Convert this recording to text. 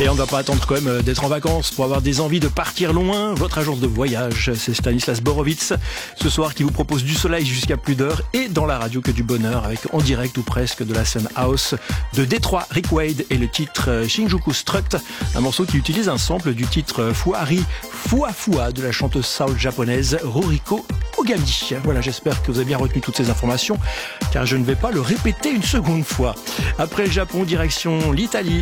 Et on ne va pas attendre quand même d'être en vacances pour avoir des envies de partir loin. Votre agence de voyage, c'est Stanislas Borowitz, ce soir qui vous propose du soleil jusqu'à plus d'heures et dans la radio que du bonheur avec en direct ou presque de la scène house de Détroit, Rick Wade et le titre Shinjuku Strut, un morceau qui utilise un sample du titre Fuari Fua Fua de la chanteuse soul japonaise Ruriko Ogami. Voilà, j'espère que vous avez bien retenu toutes ces informations car je ne vais pas le répéter une seconde fois. Après le Japon, direction l'Italie